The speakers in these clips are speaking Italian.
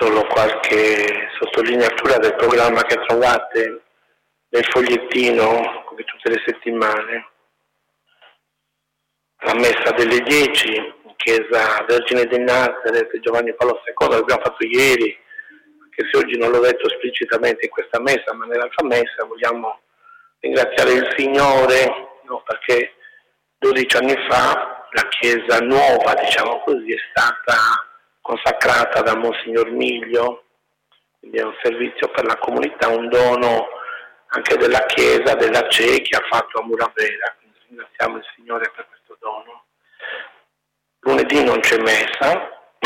solo qualche sottolineatura del programma che trovate nel fogliettino, come tutte le settimane. La messa delle 10 in chiesa Vergine di Nazareth, Giovanni Paolo II, l'abbiamo fatto ieri, anche se oggi non l'ho detto esplicitamente in questa messa, ma nell'altra messa vogliamo ringraziare il Signore, no, perché 12 anni fa la chiesa nuova, diciamo così, è stata consacrata da Monsignor Miglio, quindi è un servizio per la comunità, un dono anche della chiesa della CE che ha fatto a Muravera, quindi ringraziamo il Signore per questo dono. Lunedì non c'è messa,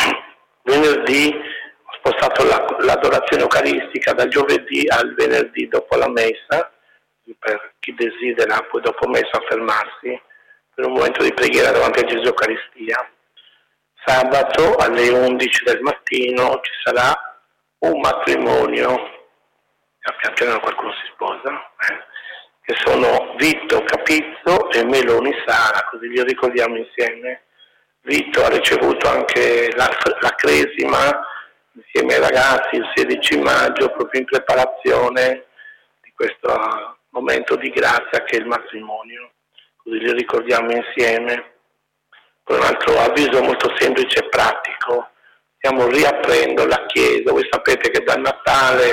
venerdì ho spostato l'adorazione eucaristica dal giovedì al venerdì dopo la messa, per chi desidera poi dopo messa fermarsi per un momento di preghiera davanti a Gesù Eucaristia. Sabato alle 11 del mattino ci sarà un matrimonio, pian piano qualcuno si sposa, che sono Vitto Capizzo e Meloni Sara, così li ricordiamo insieme. Vitto ha ricevuto anche la cresima insieme ai ragazzi il 16 maggio, proprio in preparazione di questo momento di grazia che è il matrimonio, così li ricordiamo insieme. Con un altro avviso molto semplice e pratico, stiamo riaprendo la chiesa. Voi sapete che da Natale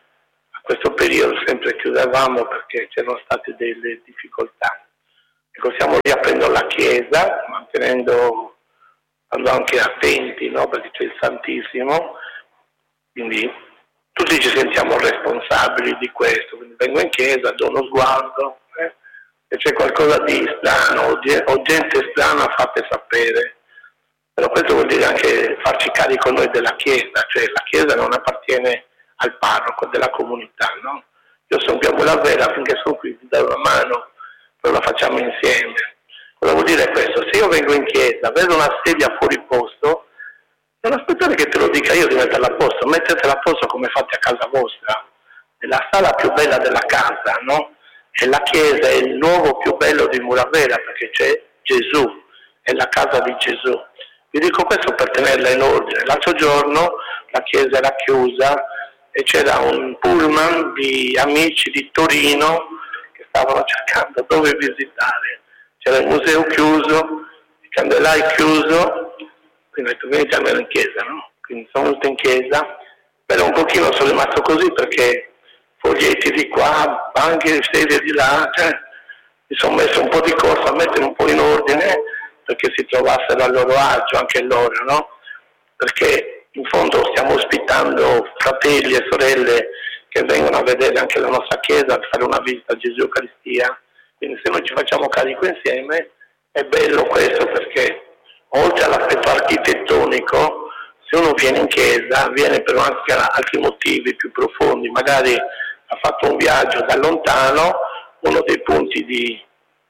a questo periodo sempre chiudevamo perché c'erano state delle difficoltà. Ecco, stiamo riaprendo la chiesa, stando anche attenti, no? Perché c'è il Santissimo, quindi tutti ci sentiamo responsabili di questo. Quindi vengo in chiesa, do uno sguardo, se c'è qualcosa di strano o gente strana fate sapere. Però questo vuol dire anche farci carico noi della chiesa, cioè la chiesa non appartiene al parroco della comunità, no? Io sono più a Muravera, finché sono qui vi do una mano, però la facciamo insieme. Cosa vuol dire questo? Se io vengo in chiesa, vedo una sedia fuori posto, non aspettare che te lo dica io di metterla a posto, mettetela a posto come fate a casa vostra, nella sala più bella della casa, no? E la chiesa è il luogo più bello di Muravera perché c'è Gesù, è la casa di Gesù. Vi dico questo per tenerla in ordine. L'altro giorno la chiesa era chiusa e c'era un pullman di amici di Torino che stavano cercando dove visitare. C'era il museo chiuso, il Candelai chiuso, quindi ho detto venite almeno in chiesa, no? Quindi sono venuto in chiesa, però un pochino sono rimasto così perché foglietti di qua, banche, sedie di là, mi sono messo un po' di corsa a mettere un po' in ordine perché si trovassero a loro agio anche loro, no? Perché in fondo stiamo ospitando fratelli e sorelle che vengono a vedere anche la nostra chiesa, a fare una visita a Gesù Eucaristia, quindi se noi ci facciamo carico insieme è bello questo perché oltre all'aspetto architettonico, se uno viene in chiesa viene per anche altri motivi più profondi, magari ha fatto un viaggio da lontano, uno dei punti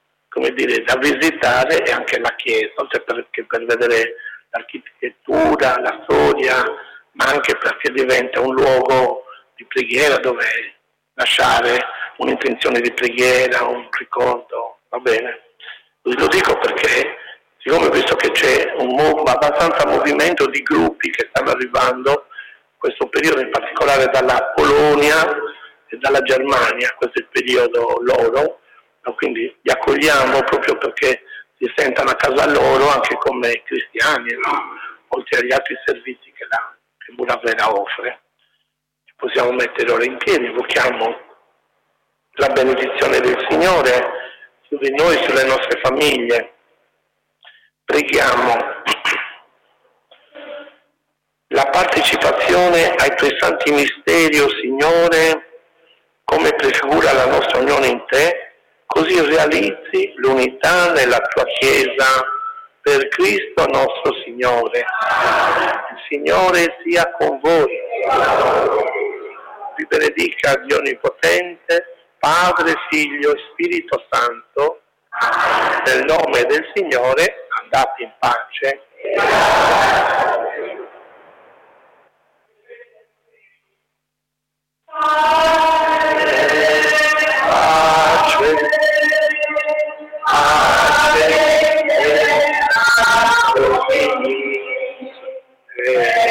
da visitare è anche la chiesa, oltre perché per vedere l'architettura, la storia, ma anche perché diventa un luogo di preghiera dove lasciare un'intenzione di preghiera, un ricordo, va bene? Lo dico perché siccome ho visto che c'è abbastanza movimento di gruppi che stanno arrivando in questo periodo, in particolare dalla Polonia e dalla Germania, questo è il periodo loro, no? Quindi li accogliamo proprio perché si sentano a casa loro anche come cristiani, no? Oltre agli altri servizi che Muravera offre. Ci possiamo mettere ora in piedi, invochiamo la benedizione del Signore su di noi, sulle nostre famiglie. Preghiamo la partecipazione ai tuoi santi misteri, o Signore, come prefigura la nostra unione in te, così realizzi l'unità nella tua Chiesa per Cristo nostro Signore. Il Signore sia con voi. Vi benedica Dio Onnipotente, Padre, Figlio e Spirito Santo. Nel nome del Signore andate in pace. Pace.